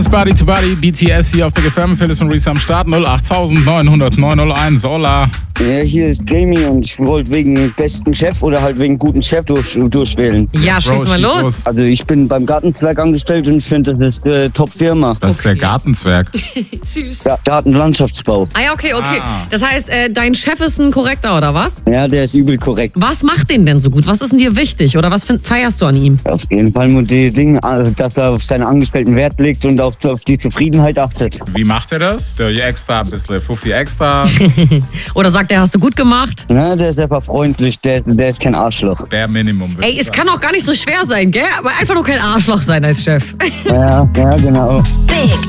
Body to Body, BTS hier auf Big FM, Phyllis und Reese am Start, 08900 901, hola. Ja, hier ist Jamie und ich wollte wegen besten Chef oder halt wegen guten Chef durchwählen. Ja, schieß mal los. Also ich bin beim Gartenzwerg angestellt und ich finde, das ist eine Top-Firma. Das ist der Gartenzwerg. Süß. Ja, Gartenlandschaftsbau. Ah ja, okay. Das heißt, dein Chef ist ein Korrekter, oder was? Ja, der ist übel korrekt. Was macht den denn so gut? Was ist denn dir wichtig? Oder was feierst du an ihm? Auf jeden Fall nur die Dinge, dass er auf seine Angestellten Wert legt und auf die Zufriedenheit achtet. Wie macht er das? Der extra, ein bisschen Fuffi extra. Oder sagt er, hast du gut gemacht? Ja, der ist einfach freundlich, der ist kein Arschloch. Der Minimum. Ey, es kann auch gar nicht so schwer sein, gell? Aber einfach nur kein Arschloch sein als Chef. Ja, genau. Big